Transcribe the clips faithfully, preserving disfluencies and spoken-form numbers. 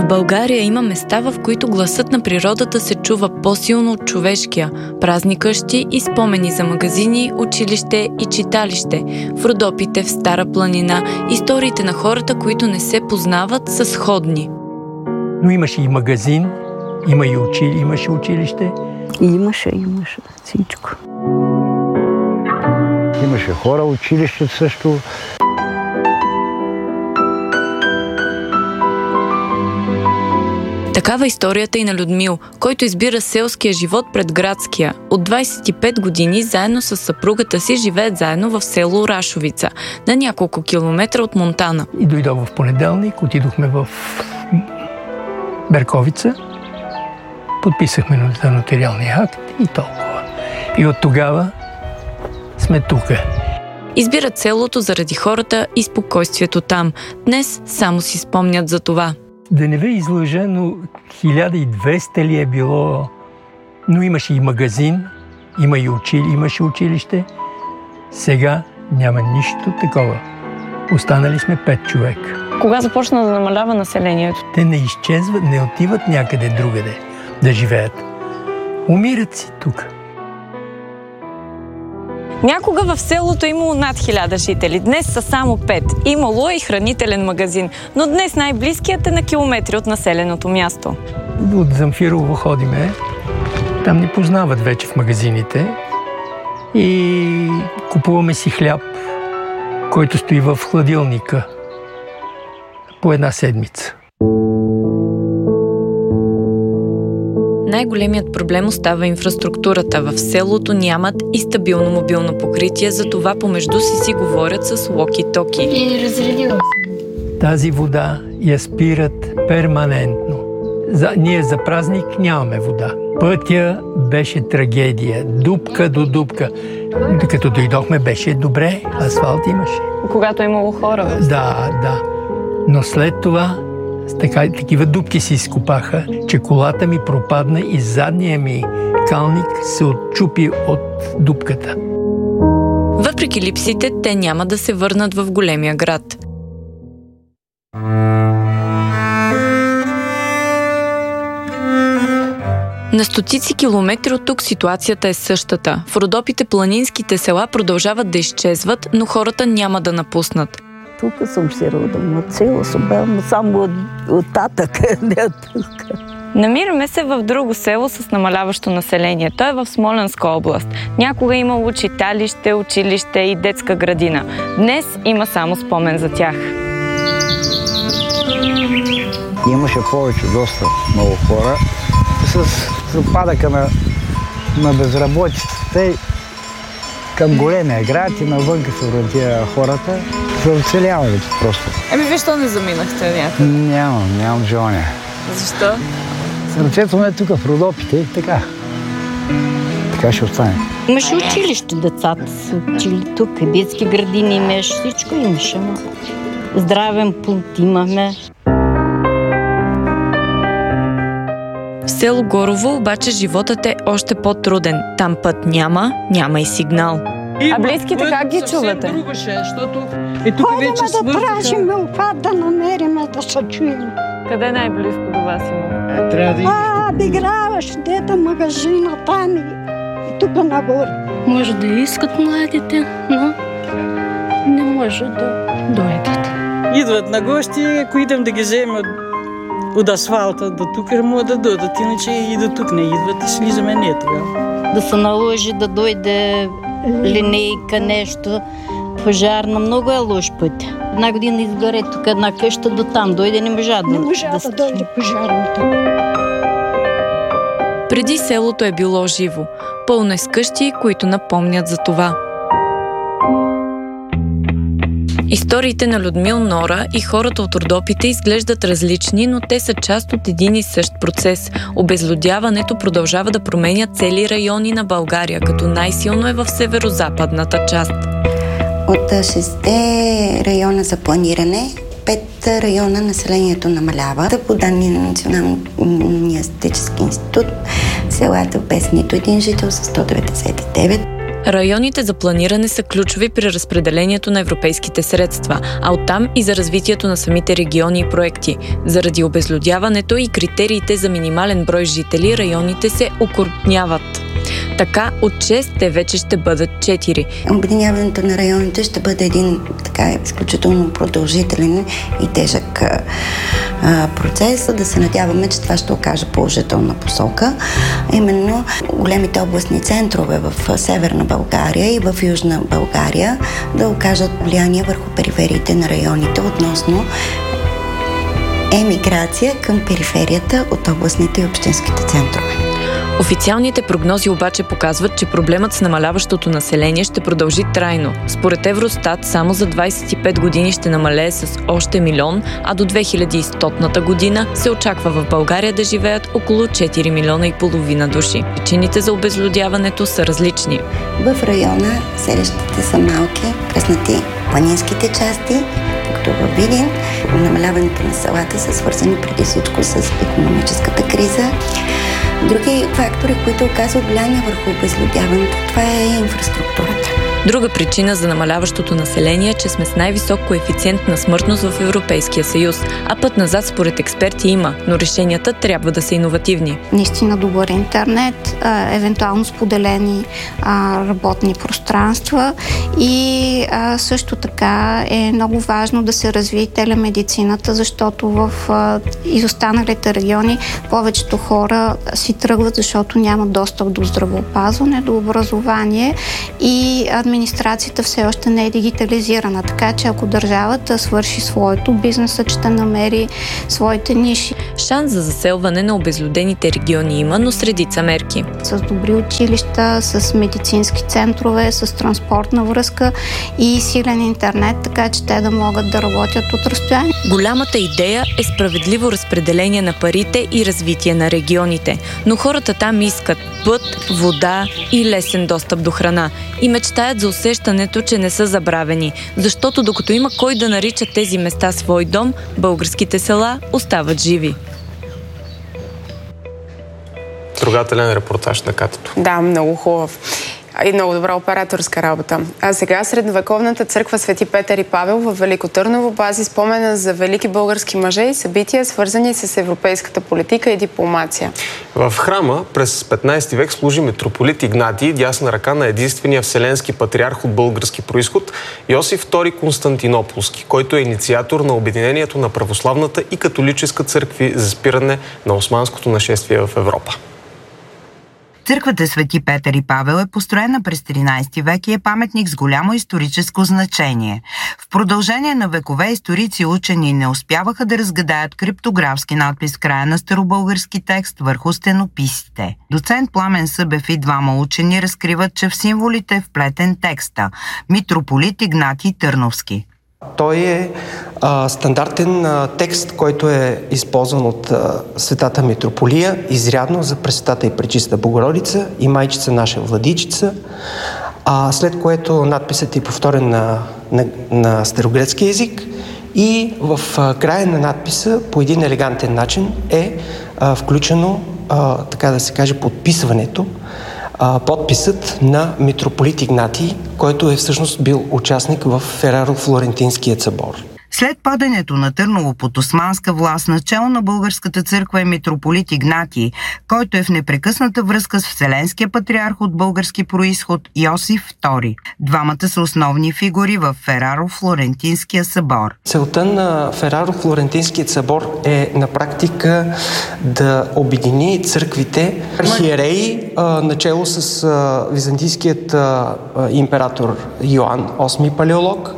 България има места, в които гласът на природата се чува по-силно от човешкия. Празни къщи и спомени за магазини, училище и читалище. В Родопите, в Стара планина, историите на хората, които не се познават, са сходни. Но имаше и магазин, има и учи, имаше училище. Имаше, имаше всичко. Имаше хора, училище също. Такава историята и на Людмил, който избира селския живот пред градския. От двайсет и пет години заедно с съпругата си живеят заедно в село Рашовица, на няколко километра от Монтана. И дойдох в понеделник, отидохме в Берковица, подписахме за нотариалния акт и толкова. И от тогава сме тук. Избират селото заради хората и спокойствието там. Днес само си спомнят за това. Да не ви излъжа, но хиляда и двеста ли е било, но имаше и магазин, има и учили, имаше училище. Сега няма нищо такова. Останали сме пет човека. Кога започна да намалява населението? Те не изчезват, не отиват някъде другаде да живеят. Умират си тук. Някога в селото имало над хиляда жители, днес са само пет. Имало е и хранителен магазин, но днес най-близкият е на километри от населеното място. От Замфирово ходиме, там ни познават вече в магазините и купуваме си хляб, който стои в хладилника по една седмица. Най-големият проблем остава инфраструктурата. В селото нямат и стабилно мобилно покритие, затова помежду си си говорят с локи-токи. И разредила. Тази вода я спират перманентно. За, ние за празник нямаме вода. Пътя беше трагедия. Дупка до дупка. Като дойдохме беше добре, асфалт имаше. Когато е имало хора? Да, да. Но след това Така, такива дупки си изкопаха, че колата ми пропадна и задния ми калник се отчупи от дупката. Въпреки липсите, те няма да се върнат в големия град. На стотици километри от тук ситуацията е същата. В Родопите планинските села продължават да изчезват, но хората няма да напуснат. Тук съм се родила, от село съм била, но само от, от татък, не от тук. Намираме се в друго село с намаляващо население. То е в Смолянска област. Някога е имало читалище, училище и детска градина. Днес има само спомен за тях. Имаше повече, доста много хора. С западъка на, на безработицата и към големия град и навънка се ориентира хората. За оцеляването просто. Еми, вие що не заминахте някъде? Нямам, нямам желание. Защо? Сърцето ме е тук в Родопите и така. Така ще остане. Имаше училище, децата са учили тук, детски градини имаше, всичко имаше. Здравен пункт имахме. В село Горово обаче животът е още по-труден. Там път няма, няма и сигнал. А близките как ги чувате? Ходим да тражим обхват, да намерим, да се чуем. Къде е най-близко до вас има? А, обиграваш, дета магазина там и, и тук нагоре. Може да искат младите, но не може да дойдат. Идват на гости, ако идем да ги вземем от, от асфалта до тук, могат да дойдат, иначе и до тук не идват и слизаме не тогава. Да се наложи да дойде линейка, нещо. Пожарна, много е лош път. Една година изгоре тук една къща, до там дойде, не можа да... Не можа да, да дойде пожарната. Преди селото е било живо, пълно е с къщи, които напомнят за това. Историите на Людмил, Нора и хората от Родопите изглеждат различни, но те са част от един и същ процес. Обезлюдяването продължава да променя цели райони на България, като най-силно е в северо-западната част. От шесте района за планиране, пет района населението намалява. По данни на Националния статистически институт, селата без нито един жител са сто деветдесет и девет. Районите за планиране са ключови при разпределението на европейските средства, а оттам и за развитието на самите региони и проекти. Заради обезлюдяването и критериите за минимален брой жители, районите се окрупняват. Така от шест те вече ще бъдат четири. Обединяването на районите ще бъде един така изключително продължителен и тежък а, процес. Да се надяваме, че това ще окаже положителна посока. Именно големите областни центрове в Северна България и в Южна България да окажат влияние върху перифериите на районите относно емиграция към периферията от областните и общинските центрове. Официалните прогнози обаче показват, че проблемът с намаляващото население ще продължи трайно. Според Евростат, само за двадесет и пет години ще намалее с още милион, а до две хиляди и стотната година се очаква в България да живеят около четири милиона и половина души. Причините за обезлюдяването са различни. В района селищата са малки, пръснати планинските части, както във Видин. Намаляването на селата са свързани преди всичко с икономическата криза. Други фактори, които оказват влияние върху обезлюдяването, това е инфраструктурата. Друга причина за намаляващото население е, че сме с най-висок коефициент на смъртност в Европейския съюз, а път назад според експерти има, но решенията трябва да са иновативни. Наистина добър интернет, евентуално споделени работни пространства и също така е много важно да се развие телемедицината, защото в изостаналите региони повечето хора си тръгват, защото нямат достъп до здравеопазване, до образование и администрацията все още не е дигитализирана, така че ако държавата свърши своето, бизнесът ще намери своите ниши. Шанс за заселване на обезлюдените региони има, но с редица мерки. С добри училища, с медицински центрове, с транспортна връзка и силен интернет, така че те да могат да работят от разстояние. Голямата идея е справедливо разпределение на парите и развитие на регионите, но хората там искат път, вода и лесен достъп до храна и мечтаят за усещането, че не са забравени, защото докато има кой да нарича тези места свой дом, българските села остават живи. Трогателен репортаж на Катето. Да, много хубав. И много добра операторска работа. А сега средновековната църква Свети Петър и Павел в Велико Търново пази спомена за велики български мъже и събития, свързани с европейската политика и дипломация. В храма през петнадесети век служи митрополит Игнатий, дясна ръка на единствения вселенски патриарх от български произход Йосиф втори Константинополски, който е инициатор на обединението на православната и католическа църкви за спиране на османското нашествие в Европа. Църквата Свети Петър и Павел е построена през тринадесети век и е паметник с голямо историческо значение. В продължение на векове историци и учени не успяваха да разгадаят криптографски надпис в края на старобългарски текст върху стенописите. Доцент Пламен Събев и двама учени разкриват, че в символите е вплетен текста митрополит Игнатий Търновски. Той е а, стандартен а, текст, който е използван от а, Светата Митрополия, изрядно за Пресветата и Пречиста Богородица и Майчица наша Владичица, а след което надписът е повторен на, на, на старогръцки език и в а, края на надписа по един елегантен начин е а, включено, а, така да се каже, подписването, подписът на митрополит Игнатий, който е всъщност бил участник в Фераро-Флорентинския събор. След падането на Търново под османска власт, начало на българската църква е митрополит Игнатий, който е в непрекъсната връзка с Вселенския патриарх от български произход Йосиф втори. Двамата са основни фигури в Фераро-Флорентинския събор. Целта на Фераро-Флорентинския събор е на практика да обедини църквите, архиереи, начало с византийският император Йоан осми Палеолог,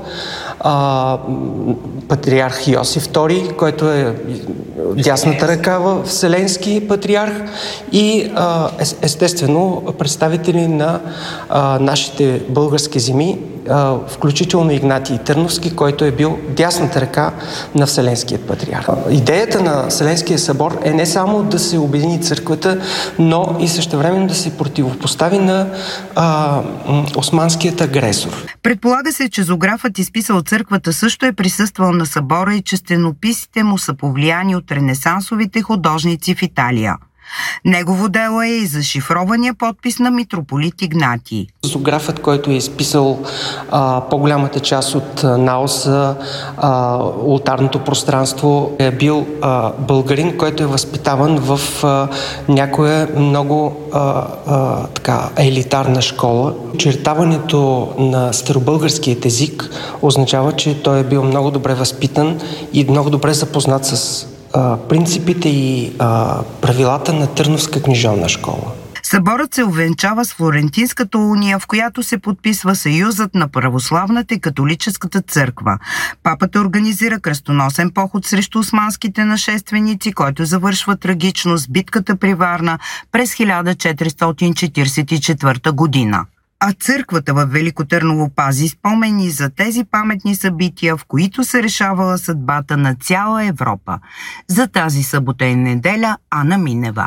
А, патриарх Йосиф втори, който е дясната ръка в Вселенски патриарх и а, естествено представители на а, нашите български земи, а, включително Игнатий Търновски, който е бил дясната ръка на Вселенският патриарх. Идеята на Вселенския събор е не само да се обедини църквата, но и същевременно да се противопостави на а, османският агресор. Предполага се, че зоографът, изписал църквата, също е присъствал на събора и че стенописите му са повлияни от ренесансовите художници в Италия. Негово дело е и зашифрования подпис на митрополит Игнатий. Зографът, който е изписал а, по-голямата част от наоса, а, олтарното пространство, е бил а, българин, който е възпитаван в а, някоя много а, а, така, елитарна школа. Чертаването на старобългарският език означава, че той е бил много добре възпитан и много добре запознат с а, принципите и а, правилата на Търновска книжовна школа. Съборът се увенчава с Флорентинската уния, в която се подписва съюзът на православната и католическата църква. Папата организира кръстоносен поход срещу османските нашественици, който завършва трагично с битката при Варна през хиляда четиристотин четиридесет и четвърта година. А църквата във Велико Търново пази спомени за тези паметни събития, в които се решавала съдбата на цяла Европа. За тази събота и неделя Ана Минева.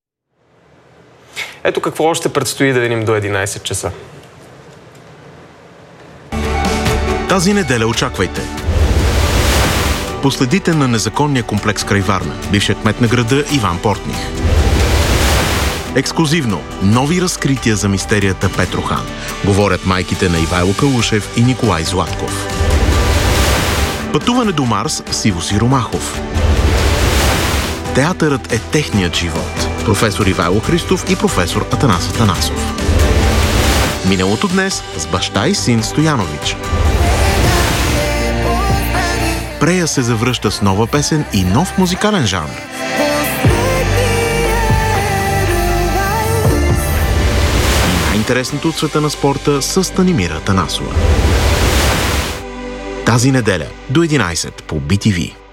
Ето какво още предстои да видим до единайсет часа. Тази неделя очаквайте. Последите на незаконния комплекс край Варна, бившия кмет на града Иван Портних. Ексклузивно нови разкрития за мистерията Петрохан. Говорят майките на Ивайло Калушев и Николай Златков. Пътуване до Марс с Иво Сиромахов. Театърът е техният живот. Професор Ивайло Христов и професор Атанас Атанасов. Миналото днес с баща и син Стоянович. Прея се завръща с нова песен и нов музикален жанр. И най-интересното от света на спорта с Станимира Атанасова. Тази неделя до единайсет по Би Ти Ви.